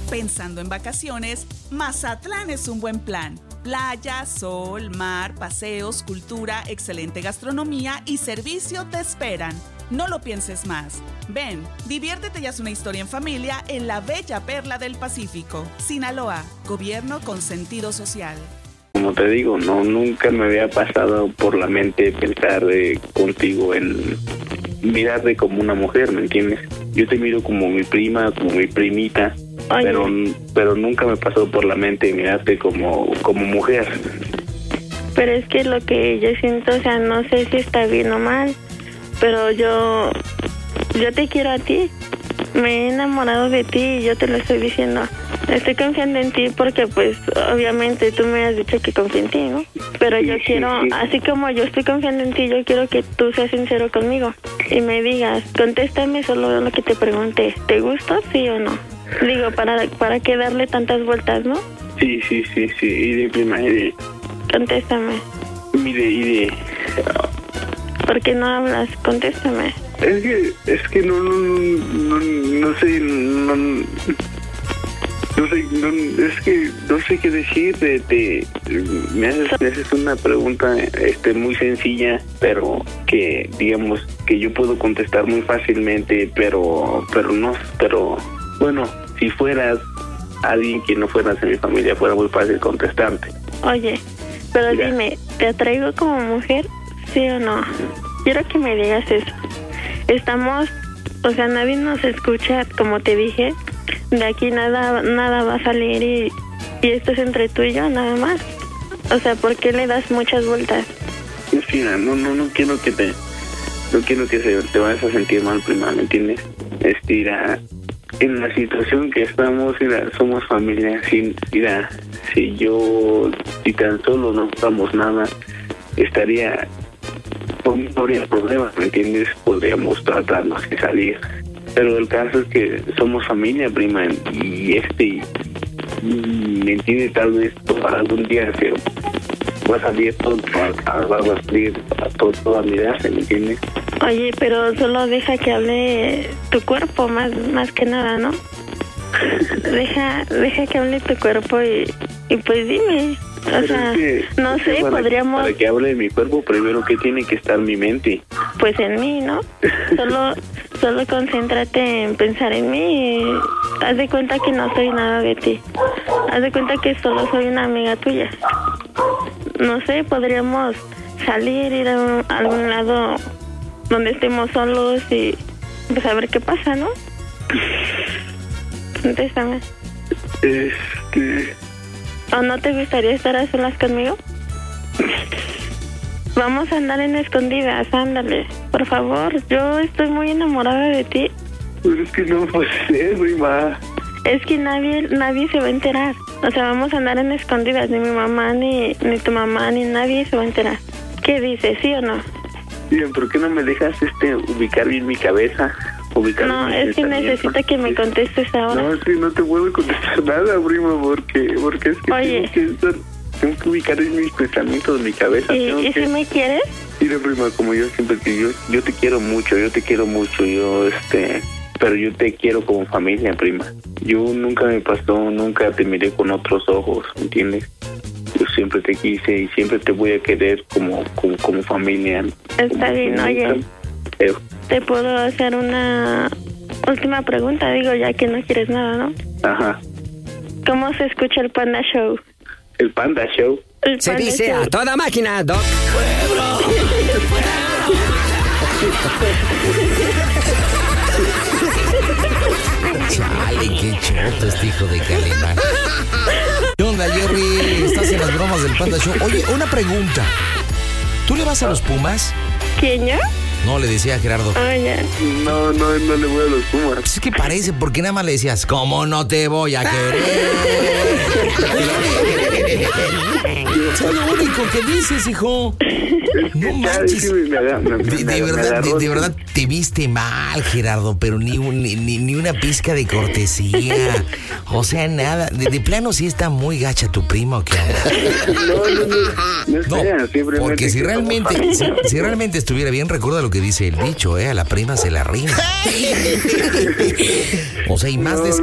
Pensando en vacaciones, Mazatlán es un buen plan. Playa, sol, mar, paseos, cultura, excelente gastronomía y servicio te esperan. No lo pienses más. Ven, diviértete y haz una historia en familia en la bella perla del Pacífico. Sinaloa, gobierno con sentido social. Como te digo, nunca me había pasado por la mente pensar contigo en mirarte como una mujer, ¿me entiendes? Yo te miro como mi prima, como mi primita, pero nunca me pasó por la mente mirarte como mujer. Pero es que lo que yo siento, o sea, no sé si está bien o mal, pero yo te quiero a ti. Me he enamorado de ti y yo te lo estoy diciendo. Estoy confiando en ti porque, pues, obviamente tú me has dicho que confío en ti, ¿no? Pero yo quiero, así como yo estoy confiando en ti, yo quiero que tú seas sincero conmigo y me digas, contéstame solo lo que te pregunté. ¿Te gustó, sí o no? Digo, ¿para qué darle tantas vueltas, no? Sí. Y de prima, Contéstame. Mire, ¿Por qué no hablas? Contéstame. Es que no sé, es que no sé qué decirte. Me haces una pregunta muy sencilla, pero que digamos que yo puedo contestar muy fácilmente, pero bueno, si fueras alguien que no fueras de mi familia fuera muy fácil contestarte. Oye, pero mira, dime, ¿te atraigo como mujer? ¿Sí o no? Quiero que me digas eso. Estamos, o sea, nadie nos escucha, como te dije. De aquí nada va a salir y esto es entre tú y yo, nada más. O sea, ¿por qué le das muchas vueltas? Mira, no quiero que te vayas a sentir mal, prima, ¿me entiendes? En la situación que estamos, somos familia. Si tan solo no estamos nada, no habría problema, ¿me entiendes? Podríamos tratarnos y salir. Pero el caso es que somos familia, prima, y ¿me entiendes? Tal vez para algún día que va a salir todo, va a salir toda mi edad, ¿me entiendes? Oye, pero solo deja que hable tu cuerpo, más que nada, ¿no? deja que hable tu cuerpo y pues dime. O sea, no sé, podríamos... Para que hable de mi cuerpo, primero que tiene que estar mi mente. Pues en mí, ¿no? Solo concéntrate en pensar en mí y haz de cuenta que no soy nada de ti. Haz de cuenta que solo soy una amiga tuya. No sé, podríamos ir a algún lado donde estemos solos y pues a ver qué pasa, ¿no? Contéstame. ¿O no te gustaría estar a solas conmigo? Vamos a andar en escondidas, ándale. Por favor, yo estoy muy enamorada de ti. Pero es que no puede ser, prima. Es que nadie se va a enterar. O sea, vamos a andar en escondidas. Ni mi mamá, ni tu mamá, ni nadie se va a enterar. ¿Qué dices, sí o no? Bien, ¿por qué no me dejas ubicar bien mi cabeza? No, es que necesito que me contestes ahora. No, es que no te puedo contestar nada, prima, porque es que oye, tengo que ubicar en mis pensamientos, mi cabeza. ¿Y si me quieres? Mira, prima, como yo siempre que yo te quiero mucho, pero yo te quiero como familia, prima. Yo nunca nunca te miré con otros ojos, ¿entiendes? Yo siempre te quise y siempre te voy a querer como familia. Está bien, oye. Te puedo hacer una última pregunta, digo, ya que no quieres nada, ¿no? Ajá. ¿Cómo se escucha el Panda Show? ¿El Panda Show? Se dice a toda máquina, Doc. Chale, qué choto este hijo de Calimán. ¿Qué onda, Jerry? ¿Estás en las bromas del Panda Show? Oye, una pregunta. ¿Tú le vas a los Pumas? ¿Quién, yo? No, le decía a Gerardo. Oh, ya. No le voy a los Pumas. Pues es que parece, porque nada más le decías, ¿cómo no te voy a querer? Es lo único que dices, hijo. No manches. De verdad, te viste mal, Gerardo, pero ni una pizca de cortesía. O sea, nada. De plano sí está muy gacha tu primo, ¿o qué? No, porque si realmente estuviera bien, recuerda lo que dice el dicho, a la prima se la rima. O sea, y más